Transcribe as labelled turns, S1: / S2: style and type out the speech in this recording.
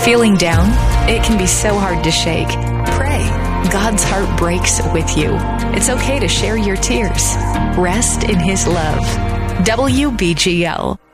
S1: Feeling down? It can be so hard to shake. Pray. God's heart breaks with you. It's okay to share your tears. Rest in His love. WBGL.